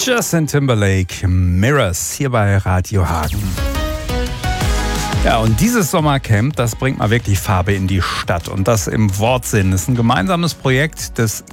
Justin Timberlake, Mirrors, hier bei Radio Hagen. Ja, und dieses Sommercamp, das bringt mal wirklich Farbe in die Stadt. Und das im Wortsinn. Es ist ein gemeinsames Projekt des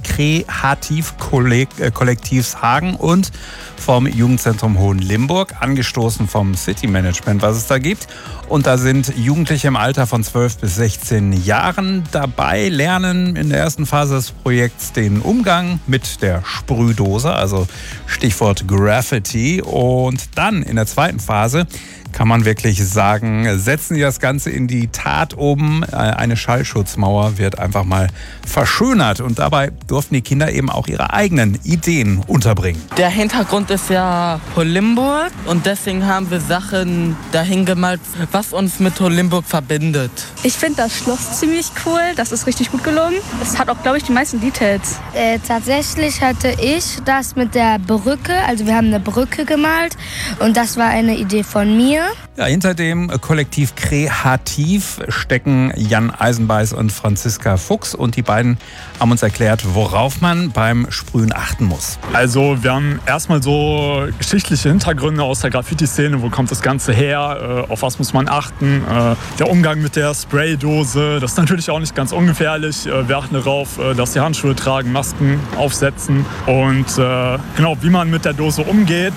Kreativ-Kollektivs Hagen und vom Jugendzentrum Hohenlimburg, angestoßen vom City Management, was es da gibt. Und da sind Jugendliche im Alter von 12 bis 16 Jahren dabei, lernen in der ersten Phase des Projekts den Umgang mit der Sprühdose, also Stichwort Graffiti. Und dann in der zweiten Phase kann man wirklich sagen, setzen Sie das Ganze in die Tat um. Eine Schallschutzmauer wird einfach mal verschönert. Und dabei durften die Kinder eben auch ihre eigenen Ideen unterbringen. Der Hintergrund ist ja Hohenlimburg und deswegen haben wir Sachen dahin gemalt, was uns mit Hohenlimburg verbindet. Ich finde das Schloss ziemlich cool, das ist richtig gut gelungen. Es hat auch, glaube ich, die meisten Details. Tatsächlich hatte ich das mit der Brücke, also wir haben eine Brücke gemalt und das war eine Idee von mir. Ja, hinter dem Kollektiv Kreativ stecken Jan Eisenbeiß und Franziska Fuchs und die beiden haben uns erklärt, worauf man beim Sprühen achten muss. Also wir haben erstmal so geschichtliche Hintergründe aus der Graffiti-Szene, wo kommt das Ganze her, auf was muss man achten, der Umgang mit der Spraydose, das ist natürlich auch nicht ganz ungefährlich, wir achten darauf, dass sie Handschuhe tragen, Masken aufsetzen und genau, wie man mit der Dose umgeht,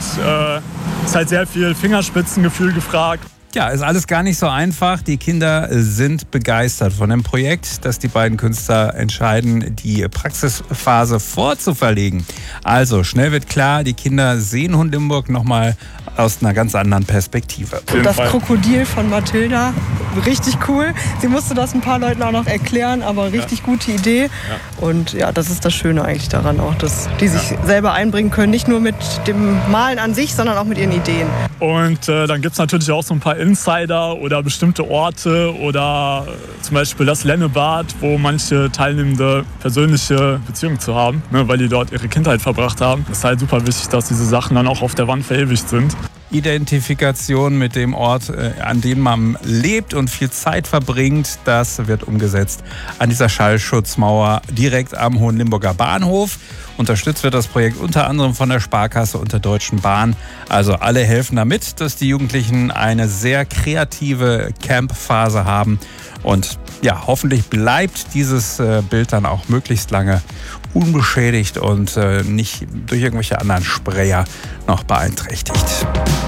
ist halt sehr viel Fingerspitzengefühl gefragt. Ja, ist alles gar nicht so einfach. Die Kinder sind begeistert von dem Projekt, dass die beiden Künstler entscheiden, die Praxisphase vorzuverlegen. Also schnell wird klar, die Kinder sehen Hohenlimburg nochmal aus einer ganz anderen Perspektive. Das Krokodil von Mathilda, richtig cool. Sie musste das ein paar Leuten auch noch erklären, aber richtig gute Idee. Ja. Und ja, das ist das Schöne eigentlich daran auch, dass die sich selber einbringen können, nicht nur mit dem Malen an sich, sondern auch mit ihren Ideen. Und dann gibt es natürlich auch so ein paar Insider oder bestimmte Orte oder zum Beispiel das Lennebad, wo manche Teilnehmende persönliche Beziehungen zu haben, ne, weil die dort ihre Kindheit verbracht haben. Es ist halt super wichtig, dass diese Sachen dann auch auf der Wand verewigt sind. Identifikation mit dem Ort, an dem man lebt und viel Zeit verbringt, das wird umgesetzt an dieser Schallschutzmauer direkt am Hohenlimburger Bahnhof. Unterstützt wird das Projekt unter anderem von der Sparkasse und der Deutschen Bahn. Also alle helfen damit, dass die Jugendlichen eine sehr kreative Campphase haben. Und ja, hoffentlich bleibt dieses Bild dann auch möglichst lange unbeschädigt und nicht durch irgendwelche anderen Sprayer noch beeinträchtigt.